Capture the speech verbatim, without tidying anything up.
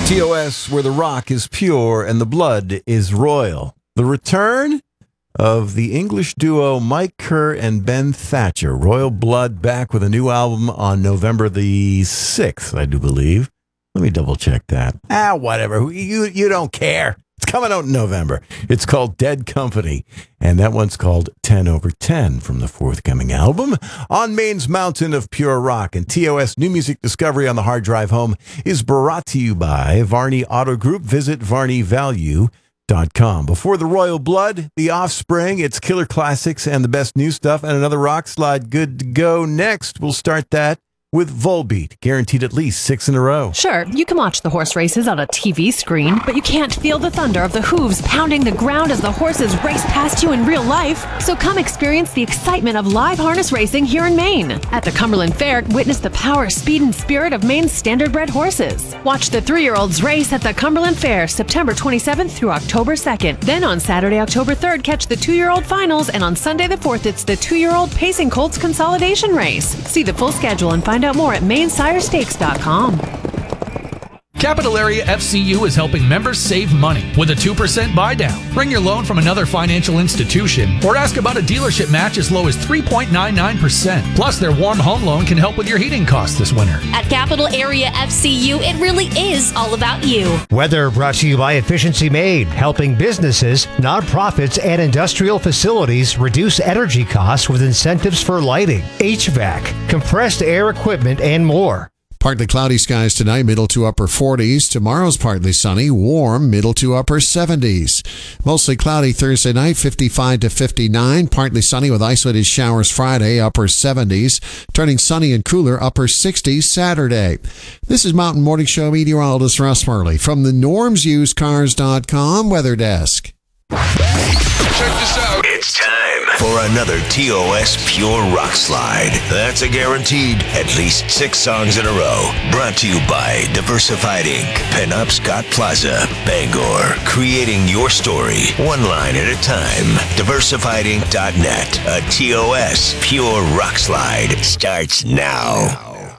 T O S, where the rock is pure and the blood is royal. The return of the English duo Mike Kerr and Ben Thatcher. Royal Blood back with a new album on November the sixth, I do believe. Let me double check that. Ah, whatever. You, you don't care. It's coming out in November. It's called Dead Company, and that one's called ten over ten from the forthcoming album. On Maine's Mountain of Pure Rock, and T O S New Music Discovery on the Hard Drive Home is brought to you by Varney Auto Group. Visit varney value dot com. Before the Royal Blood, The Offspring, it's killer classics and the best new stuff, and another rock slide good to go. Next, we'll start that with Volbeat, guaranteed at least six in a row. Sure, you can watch the horse races on a T V screen, but you can't feel the thunder of the hooves pounding the ground as the horses race past you in real life. So come experience the excitement of live harness racing here in Maine. At the Cumberland Fair, witness the power, speed, and spirit of Maine's standardbred horses. Watch the three-year-olds race at the Cumberland Fair, September twenty-seventh through October second. Then on Saturday, October third, catch the two-year-old finals, and on Sunday the fourth, it's the two-year-old Pacing Colts Consolidation Race. See the full schedule and find out more at maine sire stakes dot com. Capital Area F C U is helping members save money with a two percent buy down. Bring your loan from another financial institution or ask about a dealership match as low as three point nine nine percent. Plus, their warm home loan can help with your heating costs this winter. At Capital Area F C U, it really is all about you. Weather brought to you by Efficiency Made, helping businesses, nonprofits, and industrial facilities reduce energy costs with incentives for lighting, H V A C, compressed air equipment, and more. Partly cloudy skies tonight, middle to upper forties. Tomorrow's partly sunny, warm, middle to upper seventies. Mostly cloudy Thursday night, fifty-five to fifty-nine. Partly sunny with isolated showers Friday, upper seventies. Turning sunny and cooler, upper sixties Saturday. This is Mountain Morning Show meteorologist Russ Murley from the norms used cars dot com weather desk. Check this out. It's time for another T O S Pure Rock Slide. That's a guaranteed at least six songs in a row. Brought to you by Diversified Incorporated. Pinup Scott Plaza, Bangor. Creating your story, one line at a time. diversified inc dot net. A T O S Pure Rock Slide starts now.